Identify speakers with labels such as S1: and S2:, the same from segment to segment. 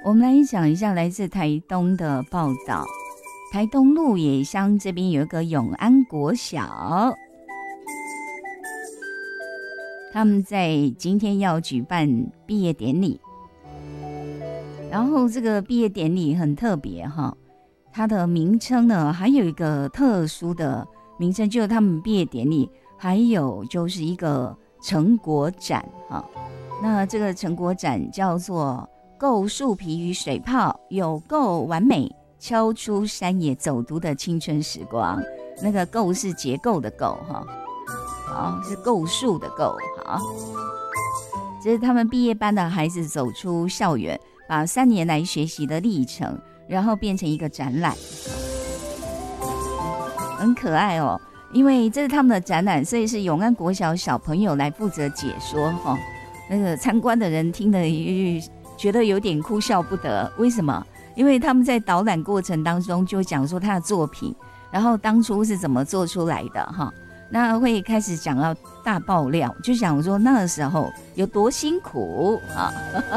S1: 我们来讲一下来自台东的报道。台东鹿野乡这边有一个永安国小，他们在今天要举办毕业典礼，然后这个毕业典礼很特别哈，它的名称呢还有一个特殊的名称，就是他们毕业典礼还有就是一个成果展哈。那这个成果展叫做构树皮与水泡，有够完美，敲出山野走读的青春时光。那个构是结构的构哈，好，是构树的构。好，这是他们毕业班的孩子走出校园，把3年来学习的历程然后变成一个展览，很可爱哦。因为这是他们的展览，所以是永安国小小朋友来负责解说哈。那个参观的人听得觉得有点哭笑不得，为什么？因为他们在导览过程当中就讲说他的作品，然后当初是怎么做出来的哈。那会开始讲到大爆料，就想说那个时候有多辛苦啊。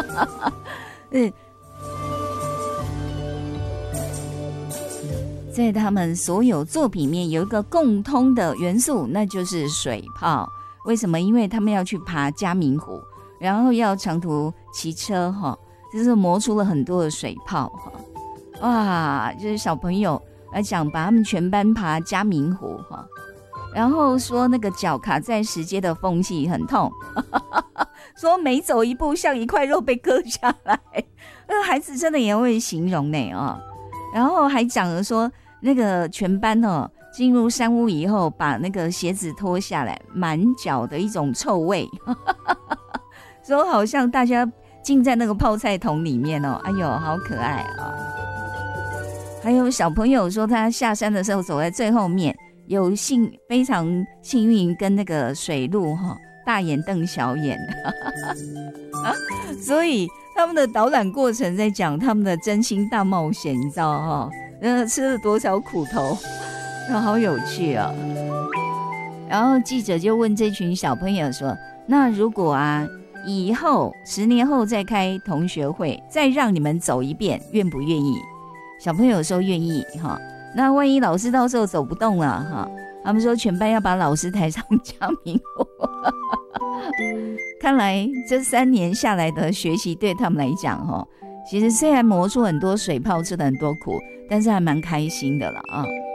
S1: 在他们所有作品里面有一个共通的元素，那就是水泡。为什么？因为他们要去爬嘉明湖，然后要长途骑车哈，就是磨出了很多的水泡哈。哇，就是小朋友来讲，把他们全班爬嘉明湖哈，然后说那个脚卡在石阶的缝隙很痛，说每走一步像一块肉被割下来。孩子真的也会形容呢啊。然后还讲了说，那个全班哦进入山屋以后，把那个鞋子脱下来，满脚的一种臭味，说好像大家浸在那个泡菜桶里面哦，哎呦，好可爱啊！还有小朋友说，他下山的时候走在最后面，非常幸运跟那个水鹿大眼瞪小眼，所以他们的导览过程在讲他们的真心大冒险，你知道吃了多少苦头，好有趣啊！然后记者就问这群小朋友说：“那如果以后10年后再开同学会，再让你们走一遍，愿不愿意？”小朋友说愿意哈。那万一老师到时候走不动了哈，他们说全班要把老师抬上嘉明湖。看来这3年下来的学习对他们来讲其实虽然磨出很多水泡，吃了很多苦，但是还蛮开心的了啊。